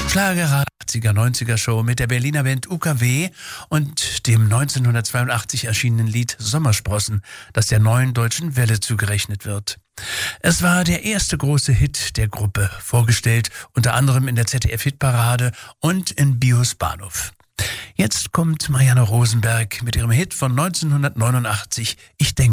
Schlager 80er, 90er Show mit der Berliner Band UKW und dem 1982 erschienenen Lied Sommersprossen, das der Neuen Deutschen Welle zugerechnet wird. Es war der erste große Hit der Gruppe, vorgestellt unter anderem in der ZDF-Hitparade und in Bios Bahnhof. Jetzt kommt Marianne Rosenberg mit ihrem Hit von 1989, Ich denke